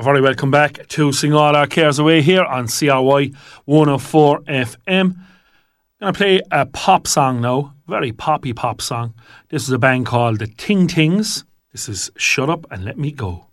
very welcome back to Sing All Our Cares Away here on CRY 104 FM. I'm going to play a pop song now, very poppy pop song. This is a band called the Ting Tings. This is Shut Up and Let Me Go.